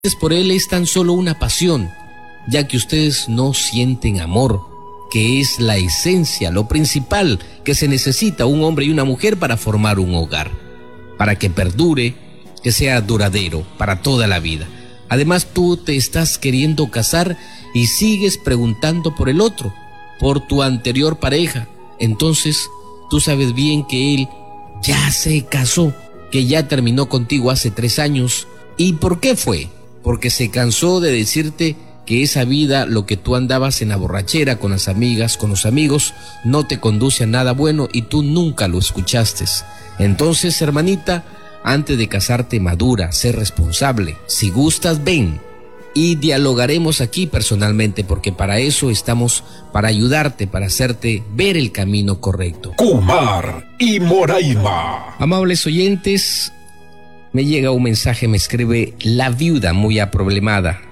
por él es tan solo una pasión, ya que ustedes no sienten amor, que es la esencia, lo principal que se necesita un hombre y una mujer para formar un hogar, para que perdure, que sea duradero para toda la vida. Además, tú te estás queriendo casar y sigues preguntando por el otro, por tu anterior pareja. Entonces, tú sabes bien que él ya se casó, que ya terminó contigo hace 3 años. ¿Y por qué fue? Porque se cansó de decirte que esa vida, lo que tú andabas en la borrachera con las amigas, con los amigos, no te conduce a nada bueno y tú nunca lo escuchaste. Entonces, hermanita, antes de casarte, madura, sé responsable. Si gustas, ven y dialogaremos aquí personalmente, porque para eso estamos, para ayudarte, para hacerte ver el camino correcto. Kumar y Moraima. Amables oyentes, me llega un mensaje, me escribe la viuda muy aproblemada.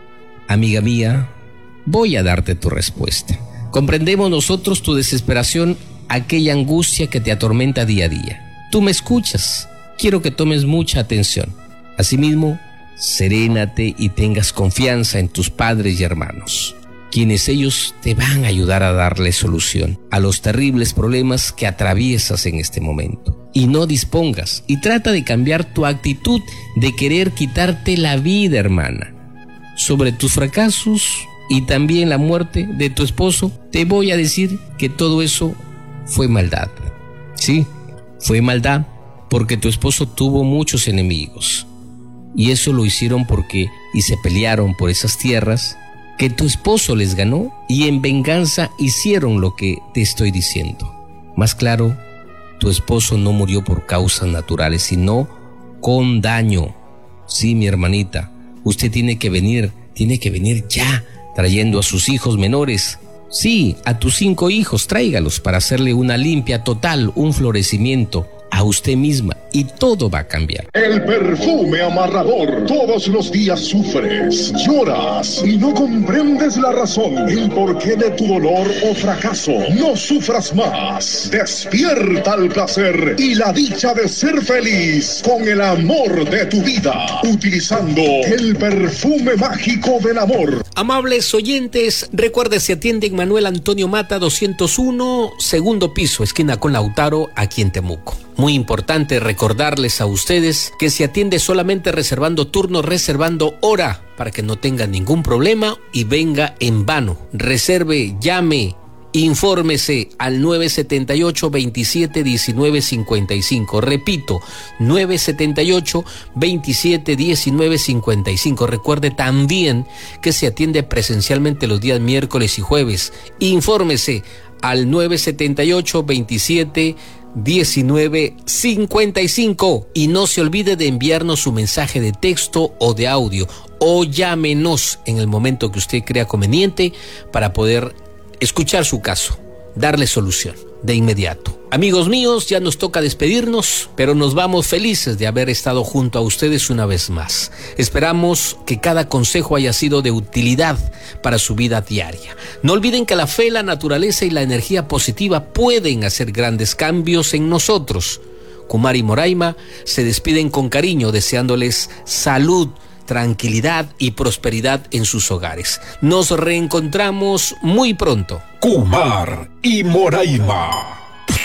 Amiga mía, voy a darte tu respuesta. Comprendemos nosotros tu desesperación, aquella angustia que te atormenta día a día. Tú me escuchas, quiero que tomes mucha atención. Asimismo, serénate y tengas confianza en tus padres y hermanos, quienes ellos te van a ayudar a darle solución a los terribles problemas que atraviesas en este momento. Y no dispongas y trata de cambiar tu actitud de querer quitarte la vida, hermana. Sobre tus fracasos y también la muerte de tu esposo, te voy a decir que todo eso fue maldad. Sí, fue maldad porque tu esposo tuvo muchos enemigos. Y eso lo hicieron y se pelearon por esas tierras que tu esposo les ganó, y en venganza hicieron lo que te estoy diciendo. Más claro, tu esposo no murió por causas naturales, sino con daño. Sí, mi hermanita, usted tiene que venir ya, trayendo a sus hijos menores. Sí, a tus 5 hijos, tráigalos para hacerle una limpia total, un florecimiento a usted misma, y todo va a cambiar. El perfume amarrador. Todos los días sufres, lloras y no comprendes la razón, el porqué de tu dolor o fracaso. No sufras más. Despierta el placer y la dicha de ser feliz con el amor de tu vida, utilizando el perfume mágico del amor. Amables oyentes, recuerde, se atiende en Manuel Antonio Mata 201, segundo piso, esquina con Lautaro, aquí en Temuco. Muy importante recordarles a ustedes que se atiende solamente reservando turno, reservando hora, para que no tengan ningún problema y venga en vano. Reserve, llame, infórmese al 978-27-19-55. Repito, 978-27-19-55. Recuerde también que se atiende presencialmente los días miércoles y jueves. Infórmese al 978-27-19-55 y no se olvide de enviarnos su mensaje de texto o de audio, o llámenos en el momento que usted crea conveniente para poder escuchar su caso, darle solución de inmediato. Amigos míos, ya nos toca despedirnos, pero nos vamos felices de haber estado junto a ustedes una vez más. Esperamos que cada consejo haya sido de utilidad para su vida diaria. No olviden que la fe, la naturaleza y la energía positiva pueden hacer grandes cambios en nosotros. Kumar y Moraima se despiden con cariño, deseándoles salud, tranquilidad y prosperidad en sus hogares. Nos reencontramos muy pronto. Kumar y Moraima.